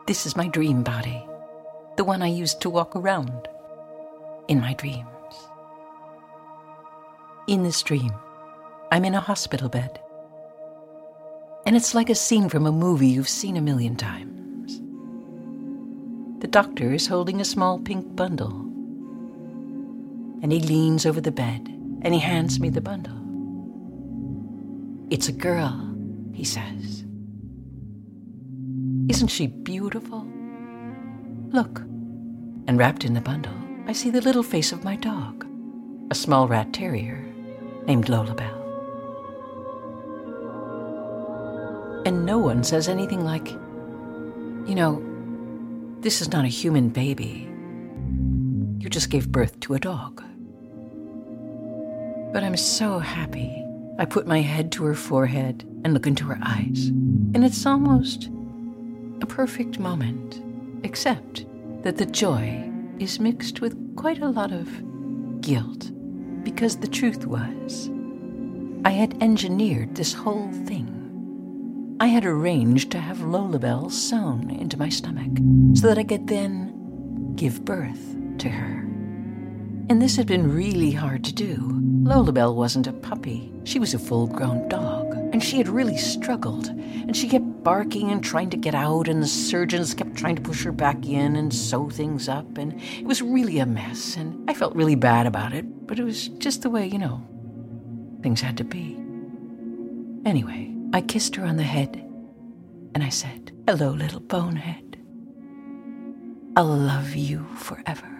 This is my dream body, the one I used to walk around in my dreams. In this dream, I'm in a hospital bed. And it's like a scene from a movie you've seen a million times. The doctor is holding a small pink bundle. And he leans over the bed and he hands me the bundle. "It's a girl," he says. "Isn't she beautiful? Look." And wrapped in the bundle, I see the little face of my dog, a small rat terrier named Lolabelle. And no one says anything like, "You know, this is not a human baby. You just gave birth to a dog." But I'm so happy. I put my head to her forehead and look into her eyes. And it's almost a perfect moment, except that the joy is mixed with quite a lot of guilt. Because the truth was, I had engineered this whole thing. I had arranged to have Lolabelle sewn into my stomach so that I could then give birth to her. And this had been really hard to do. Lolabelle wasn't a puppy. She was a full-grown dog. And she had really struggled. And she kept barking and trying to get out, and the surgeons kept trying to push her back in and sew things up. And it was really a mess. And I felt really bad about it. But it was just the way, things had to be. Anyway, I kissed her on the head. And I said, "Hello, little bonehead. I'll love you forever."